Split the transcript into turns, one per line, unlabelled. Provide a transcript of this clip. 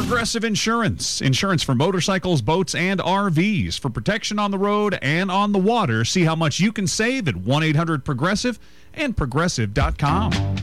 Progressive Insurance. Insurance for motorcycles, boats, and RVs. For protection on the road and on the water. See how much you can save at 1-800-PROGRESSIVE and Progressive.com.